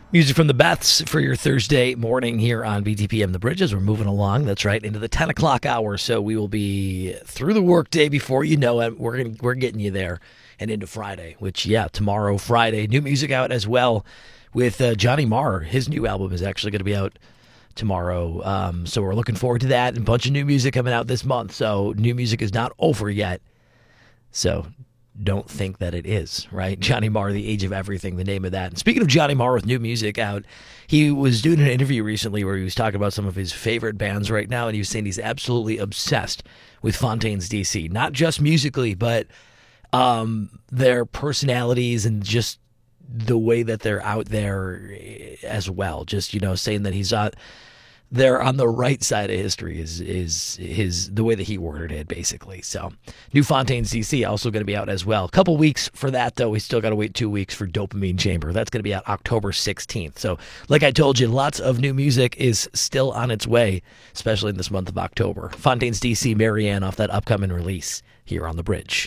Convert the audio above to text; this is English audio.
Music from the Beths for your Thursday morning here on BTPM The Bridges. We're moving along. That's right, into the 10 o'clock hour. So we will be through the workday before you know it. We're getting you there and into Friday, which, tomorrow, Friday. New music out as well with Johnny Marr. His new album is actually going to be out tomorrow. So we're looking forward to that. And a bunch of new music coming out this month. So new music is not over yet. So don't think that it is, right? Johnny Marr, The Age of Everything, the name of that. And speaking of Johnny Marr with new music out, he was doing an interview recently where he was talking about some of his favorite bands right now, and he was saying he's absolutely obsessed with Fontaines DC. Not just musically, but their personalities and just the way that they're out there as well. Just, saying that he's they're on the right side of history is the way that he worded it, basically. So, new Fontaines DC also going to be out as well. A couple weeks for that, though. We still got to wait 2 weeks for Dopamine Chamber. That's going to be out October 16th. So, like I told you, lots of new music is still on its way, especially in this month of October. Fontaines DC, Marianne off that upcoming release here on The Bridge.